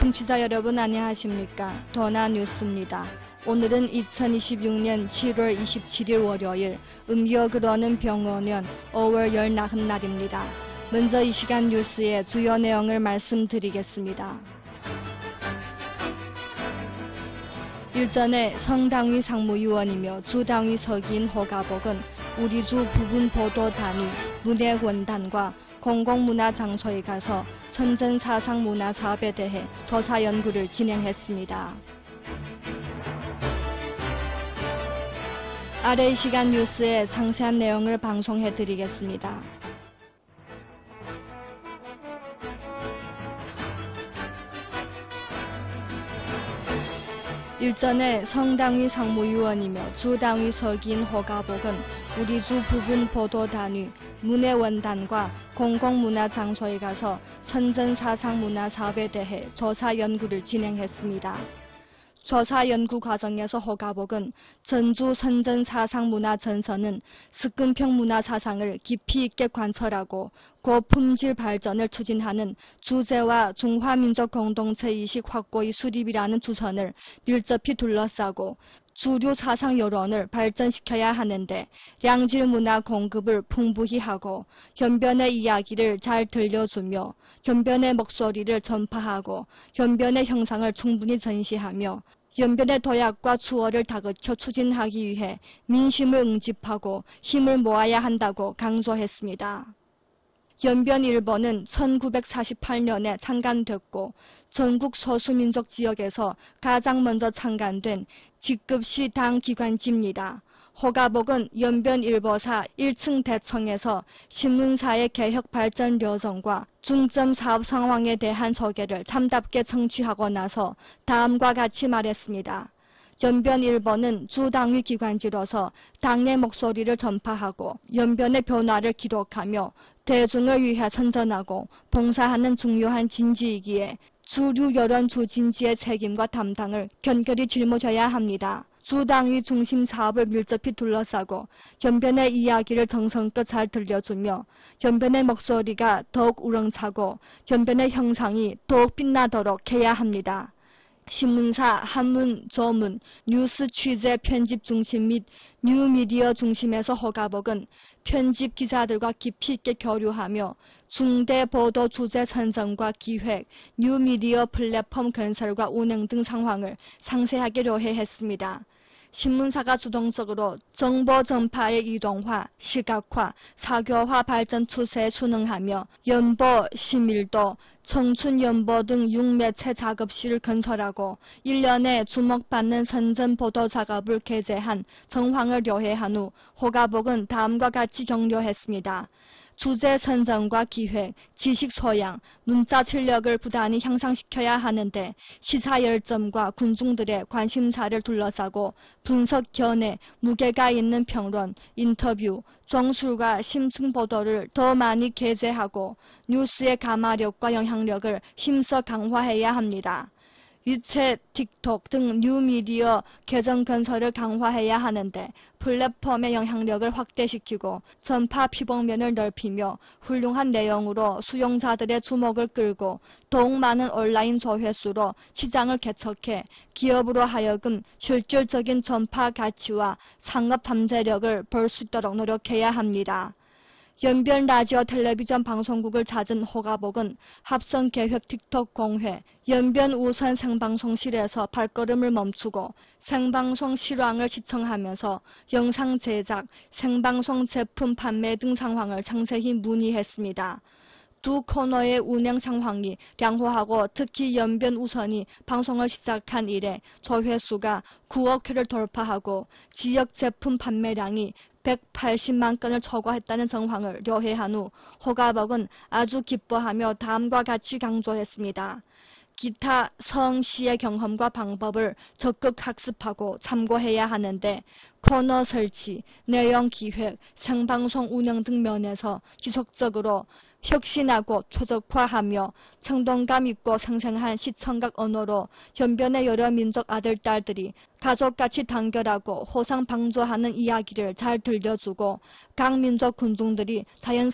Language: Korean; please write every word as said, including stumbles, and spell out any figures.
청취자 여러분 안녕하십니까? 더나 뉴스입니다. 오늘은 이천이십육 년 칠월 이십칠일 월요일, 음력으로는 병원년 오월 열나흔 날입니다. 먼저 이 시간 뉴스의 주요 내용을 말씀드리겠습니다. 일전에 성당위 상무위원이며 주당위 서기인 허가복은 우리 주 부분 보도단위 문예원단과 공공문화장소에 가서 천전사상문화사업에 대해 조사 연구를 진행했습니다. 아래 이 시간 뉴스의 상세한 내용을 방송해드리겠습니다. 일전에 성당위 상무위원이며 주당위 서기인 허가복은 우리 주 부분 보도단위 문예원단과 공공문화장소에 가서 천전사상문화사업에 대해 조사 연구를 진행했습니다. 조사 연구 과정에서 허가복은 전주 선전사상문화전선은 습근평 문화사상을 깊이 있게 관철하고 고품질 발전을 추진하는 주제와 중화민족 공동체의식 확고의 수립이라는 주선을 밀접히 둘러싸고 주류 사상 여론을 발전시켜야 하는데 양질 문화 공급을 풍부히 하고 견변의 이야기를 잘 들려주며 견변의 목소리를 전파하고 견변의 형상을 충분히 전시하며 연변의 도약과 추월을 다그쳐 추진하기 위해 민심을 응집하고 힘을 모아야 한다고 강조했습니다. 연변 일 번은 천구백사십팔 년에 창간됐고 전국 소수민족 지역에서 가장 먼저 창간된 직급시 당 기관지입니다. 허가복은 연변 일 버사 일 층 대청에서 신문사의 개혁 발전 여정과 중점 사업 상황에 대한 소개를 참답게 청취하고 나서 다음과 같이 말했습니다. 연변 일 번은 주당위 기관지로서 당의 목소리를 전파하고 연변의 변화를 기록하며 대중을 위해 선전하고 봉사하는 중요한 진지이기에 주류 여론 주진지의 책임과 담당을 견결히 짊어져야 합니다. 주당위 중심 사업을 밀접히 둘러싸고 연변의 이야기를 정성껏 잘 들려주며 연변의 목소리가 더욱 우렁차고 연변의 형상이 더욱 빛나도록 해야 합니다. 신문사, 한문, 조문, 뉴스 취재 편집 중심 및 뉴미디어 중심에서 허가복은 편집 기자들과 깊이 있게 교류하며 중대 보도 주제 선정과 기획, 뉴미디어 플랫폼 건설과 운영 등 상황을 상세하게 조회했습니다. 신문사가 주동적으로 정보 전파의 이동화, 시각화, 사교화 발전 추세에 순응하며 연보, 시밀도, 청춘연보 등 육매체 작업실을 건설하고 일 년에 주목받는 선전보도 작업을 게재한 정황을 요해한 후 허가복은 다음과 같이 격려했습니다. 주제 선정과 기획, 지식 소양, 문자 출력을 부단히 향상시켜야 하는데 시사 열점과 군중들의 관심사를 둘러싸고 분석 견해, 무게가 있는 평론, 인터뷰, 정술과 심층 보도를 더 많이 게재하고 뉴스의 가마력과 영향력을 힘써 강화해야 합니다. 유체, 틱톡 등 뉴미디어 계정 건설을 강화해야 하는데 플랫폼의 영향력을 확대시키고 전파 피복면을 넓히며 훌륭한 내용으로 수용자들의 주목을 끌고 더욱 많은 온라인 조회수로 시장을 개척해 기업으로 하여금 실질적인 전파 가치와 상업 잠재력을 벌 수 있도록 노력해야 합니다. 연변 라디오 텔레비전 방송국을 찾은 허가복은 합성 계획 틱톡 공회, 연변 우선 생방송실에서 발걸음을 멈추고 생방송 실황을 시청하면서 영상 제작, 생방송 제품 판매 등 상황을 상세히 문의했습니다. 두 코너의 운영 상황이 양호하고 특히 연변 우선이 방송을 시작한 이래 조회수가 구억 회를 돌파하고 지역 제품 판매량이 백팔십만 건을 초과했다는 정황을 요해한 후 허가복은 아주 기뻐하며 다음과 같이 강조했습니다. 기타 성시의 경험과 방법을 적극 학습하고 참고해야 하는데 코너 설치, 내용 기획, 생방송 운영 등 면에서 지속적으로 혁신하고 최적화하며 청동감 있고 생생한 시청각 언어로 연변의 여러 민족 아들, 딸들이 가족같이 단결하고 호상 방조하는 이야기를 잘 들려주고 각 민족 군중들이 자연